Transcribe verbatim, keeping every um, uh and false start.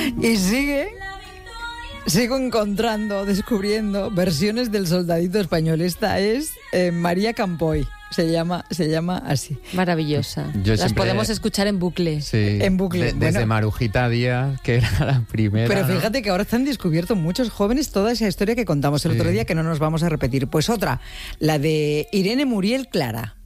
Y sigue, sigo encontrando, descubriendo versiones del Soldadito Español. Esta es eh, María Campoy. Se llama, se llama así. Maravillosa. Yo Las siempre- podemos escuchar en bucle. Sí, En bucle, de- desde bueno. Marujita Díaz, que era la primera. Pero ¿no? fíjate que ahora están descubierto muchos jóvenes toda esa historia que contamos el Sí. otro día, que no nos vamos a repetir. Pues otra, la de Irene Muriel Clara.